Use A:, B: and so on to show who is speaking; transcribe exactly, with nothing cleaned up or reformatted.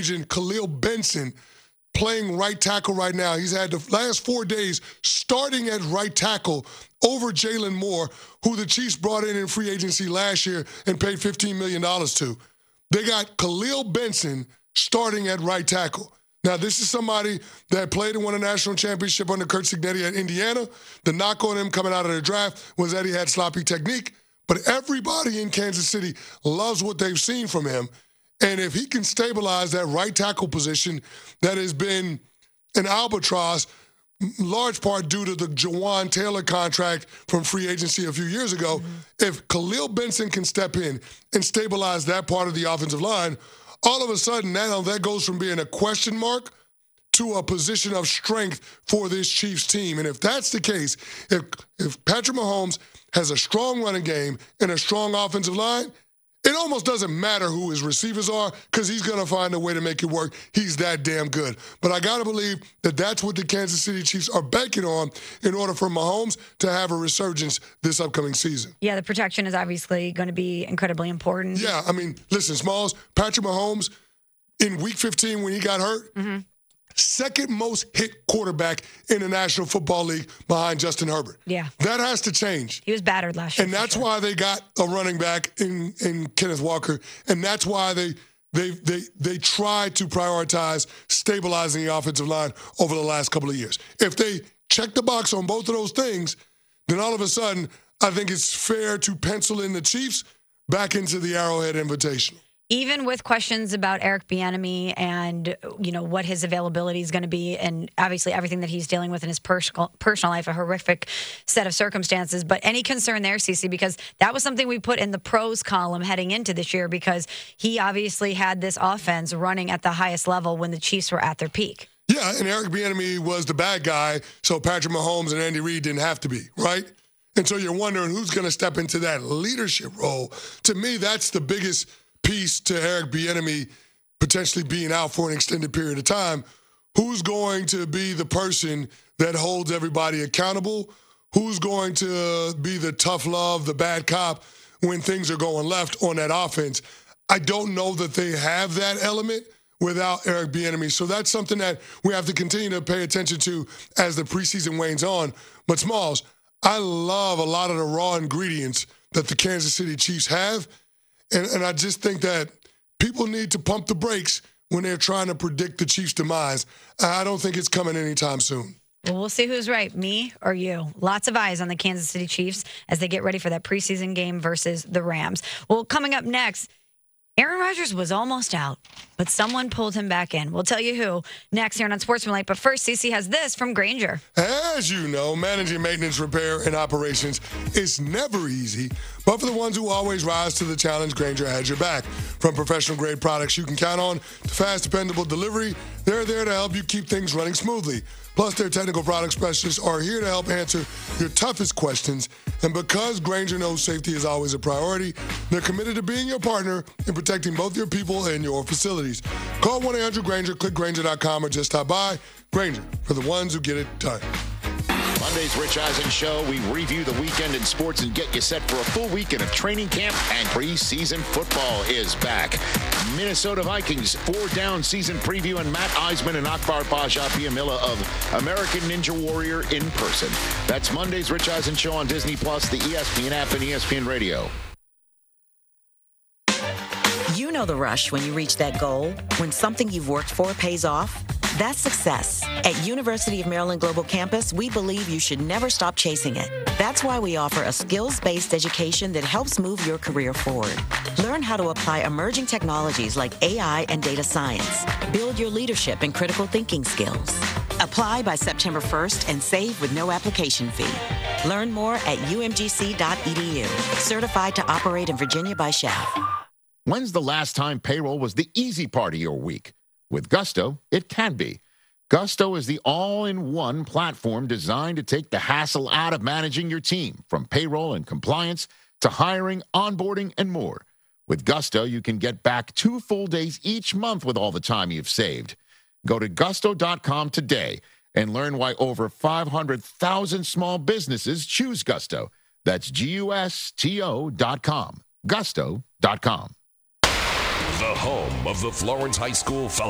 A: agent Khalil Benson playing right tackle right now. He's had the last four days starting at right tackle over Jalen Moore, who the Chiefs brought in in free agency last year and paid fifteen million dollars to. They got Khalil Benson starting at right tackle. Now, this is somebody that played and won a national championship under Kurt Cignetti at Indiana. The knock on him coming out of the draft was that he had sloppy technique. But everybody in Kansas City loves what they've seen from him. And if he can stabilize that right tackle position that has been an albatross, large part due to the Jawan Taylor contract from free agency a few years ago, mm-hmm. if Khalil Benson can step in and stabilize that part of the offensive line, all of a sudden now that goes from being a question mark to a position of strength for this Chiefs team. And if that's the case, if, if Patrick Mahomes has a strong running game and a strong offensive line, it almost doesn't matter who his receivers are because he's going to find a way to make it work. He's that damn good. But I got to believe that that's what the Kansas City Chiefs are banking on in order for Mahomes to have a resurgence this upcoming season.
B: Yeah, the protection is obviously going to be incredibly important.
A: Yeah, I mean, listen, Smalls, Patrick Mahomes, in week fifteen when he got hurt, mm-hmm. second most hit quarterback in the National Football League behind Justin Herbert.
B: Yeah.
A: That has to change.
B: He was battered last year.
A: And that's
B: sure.
A: why they got a running back in, in Kenneth Walker. And that's why they they they they tried to prioritize stabilizing the offensive line over the last couple of years. If they check the box on both of those things, then all of a sudden, I think it's fair to pencil in the Chiefs back into the Arrowhead Invitational.
B: Even with questions about Eric Bieniemy and, you know, what his availability is going to be, and obviously everything that he's dealing with in his personal personal life, a horrific set of circumstances. But any concern there, Cece, because that was something we put in the pros column heading into this year, because he obviously had this offense running at the highest level when the Chiefs were at their peak.
A: Yeah, and Eric Bieniemy was the bad guy, so Patrick Mahomes and Andy Reid didn't have to be, right? And so you're wondering who's going to step into that leadership role. To me, that's the biggest piece to Eric Bieniemy potentially being out for an extended period of time. Who's going to be the person that holds everybody accountable? Who's going to be the tough love, the bad cop when things are going left on that offense? I don't know that they have that element without Eric Bieniemy. So that's something that we have to continue to pay attention to as the preseason wanes on. But Smalls, I love a lot of the raw ingredients that the Kansas City Chiefs have. And, and I just think that people need to pump the brakes when they're trying to predict the Chiefs' demise. I don't think it's coming anytime soon.
B: Well, we'll see who's right, me or you. Lots of eyes on the Kansas City Chiefs as they get ready for that preseason game versus the Rams. Well, coming up next, Aaron Rodgers was almost out, but someone pulled him back in. We'll tell you who next here on Unsportsmanlike. But first, Cece has this from Grainger.
A: As you know, managing maintenance, repair, and operations is never easy. But for the ones who always rise to the challenge, Grainger has your back. From professional-grade products you can count on to fast, dependable delivery, they're there to help you keep things running smoothly. Plus, their technical product specialists are here to help answer your toughest questions. And because Grainger knows safety is always a priority, they're committed to being your partner in protecting both your people and your facilities. Call one eight hundred Grainger, click Grainger dot com, or just stop by. Grainger, for the ones who get it done.
C: Monday's Rich Eisen Show. We review the weekend in sports and get you set for a full weekend of training camp, and preseason football is back. Minnesota Vikings four-down season preview, and Matt Eisman and Akbar Baja-Biamila of American Ninja Warrior in person. That's Monday's Rich Eisen Show on Disney Plus, the E S P N app, and E S P N Radio.
D: You know the rush when you reach that goal, when something you've worked for pays off. That's success. At University of Maryland Global Campus, we believe you should never stop chasing it. That's why we offer a skills-based education that helps move your career forward. Learn how to apply emerging technologies like A I and data science. Build your leadership and critical thinking skills. Apply by September first and save with no application fee. Learn more at U M G C dot E D U. Certified to operate in Virginia by S H A F.
C: When's the last time payroll was the easy part of your week? With Gusto, it can be. Gusto is the all-in-one platform designed to take the hassle out of managing your team, from payroll and compliance to hiring, onboarding, and more. With Gusto, you can get back two full days each month with all the time you've saved. Go to gusto dot com today and learn why over five hundred thousand small businesses choose Gusto. That's G U S T O dot com. gusto dot com.
E: The home of the Florence High School Falcons.